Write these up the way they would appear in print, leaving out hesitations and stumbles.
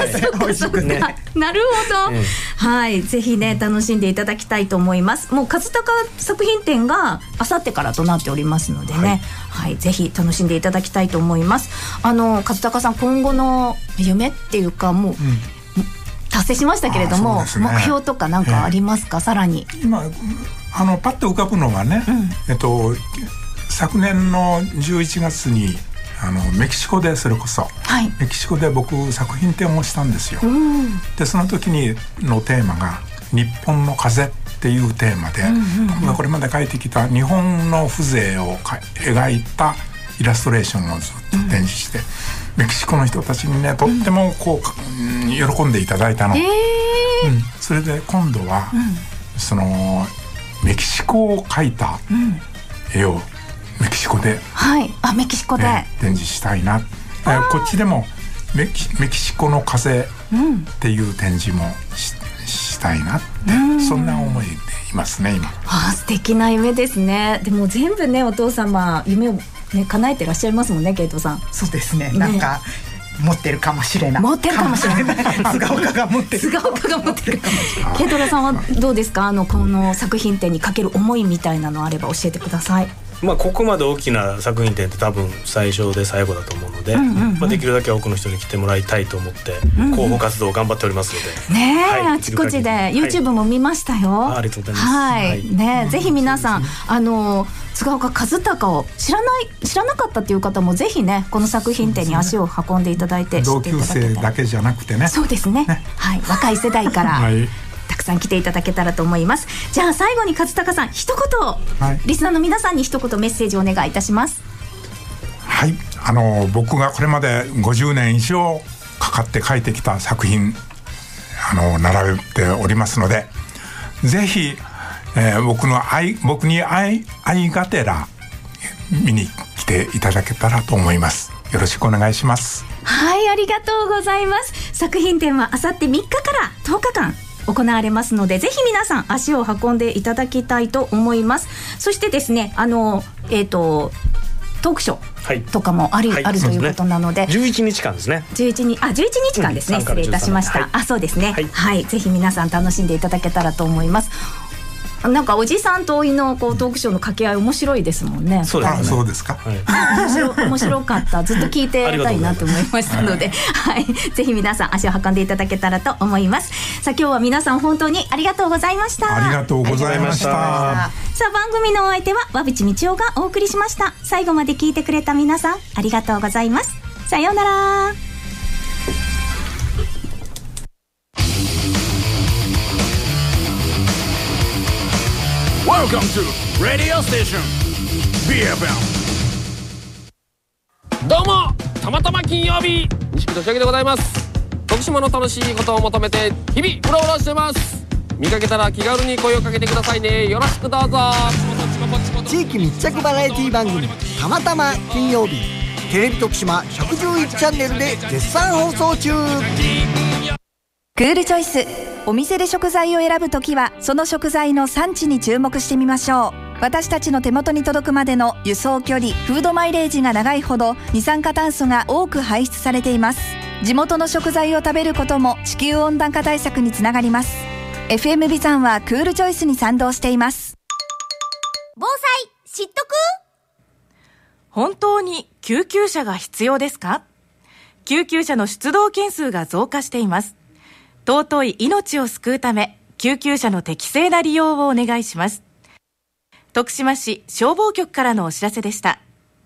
そっか、なるほど、はい、ぜひね楽しんでいただきたいと思います。もう和孝作品展があさってからとなっておりますのでね、はい、ぜひ楽しんでいただきたいと思います。和孝さん、今後の夢っていうか、もう、達成しましたけれども、目標とか何かありますか？さらに今パッと浮かぶのはね、昨年の11月にメキシコで、それこそ、メキシコで僕作品展をしたんですよ。でその時のテーマが日本の風っていうテーマで、僕がこれまで描いてきた日本の風情を描いたイラストレーションをずっと展示して、メキシコの人たちにねとっても喜んでいただいたの。それで今度は、そのメキシコを描いた絵をメキシコで、 メキシコで、 展示したいな。こっちでもメキシコの風っていう展示もしたいなって、そんな思いでいますね今。 素敵な夢ですね。でも全部ね、お父様夢をね叶えてらっしゃいますもんね、ケイトさん。 そうですね、なんか持ってるかもしれない。 持ってるかもしれない。 菅岡が持ってる。 菅岡が持ってるかもしれない。ケイトラさんはどうですか？この作品展にかける思いみたいなのあれば教えてください。 ここまで大きな作品展って多分最初で最後だと思うので、できるだけ多くの人に来てもらいたいと思って広報活動を頑張っておりますので、 あちこちで YouTube も見ましたよ。 ありがとうございます。 ぜひ皆さん菅岡和孝を知らなかったっていう方もぜひね、この作品展に足を運んでいただいて、 同級生だけじゃなくてね、 そうですね、若い世代からたくさん来ていただけたらと思います。じゃあ最後に和孝さん、一言、リスナーの皆さんに一言メッセージをお願いいたします。 はい、僕がこれまで50年以上かかって描いてきた作品並べておりますので、ぜひ、僕に愛がてら見に来ていただけたらと思います。よろしくお願いします。 はい、ありがとうございます。作品展はあさって3日から10日間行われますので、ぜひ皆さん足を運んでいただきたいと思います。そしてですね、トークショーとかもあるということなので、 11日間ですね。 11日間ですね、失礼いたしました。そうですね、ぜひ皆さん楽しんでいただけたらと思います。なんかおじさんとおいのトークショーの掛け合い面白いですもんね。 そうですか。 面白かった。ずっと聞いてたいなと思いましたので、ぜひ皆さん足を運んでいただけたらと思います。さあ、今日は皆さん本当にありがとうございました。 ありがとうございました。 さあ、番組のお相手は和渕道夫がお送りしました。最後まで聞いてくれた皆さんありがとうございます。さようなら。 Welcome to Radio Station BFM。 どうも、たまたま金曜日、西木俊明でございます。徳島の楽しいことを求めて日々うろうろしてます。見かけたら気軽に声をかけてくださいね。よろしくどうぞ。 地域密着バラエティ番組たまたま金曜日、テレビ徳島111チャンネルで絶賛放送中。 クールチョイス。お店で食材を選ぶときはその食材の産地に注目してみましょう。私たちの手元に届くまでの輸送距離、フードマイレージが長いほど二酸化炭素が多く排出されています。地元の食材を食べることも地球温暖化対策につながります。 FM ビザンはクールチョイスに賛同しています。 防災知っとく？ 本当に救急車が必要ですか？救急車の出動件数が増加しています。尊い命を救うため、救急車の適正な利用をお願いします。徳島市消防局からのお知らせでした。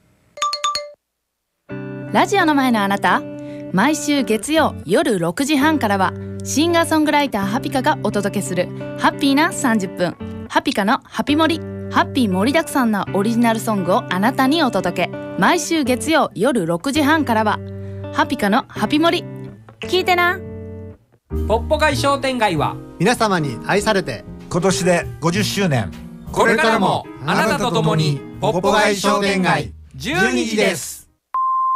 ラジオの前のあなた、毎週月曜夜6時半からはシンガーソングライターハピカがお届けするハッピーな30分、ハピカのハピモリ。ハッピー盛りだくさんなオリジナルソングをあなたにお届け。毎週月曜夜6時半からはハピカのハピモリ、聞いてな。 ポッポ街商店街は皆様に愛されて今年で50周年。 これからもあなたと共にポッポ街商店街12時です。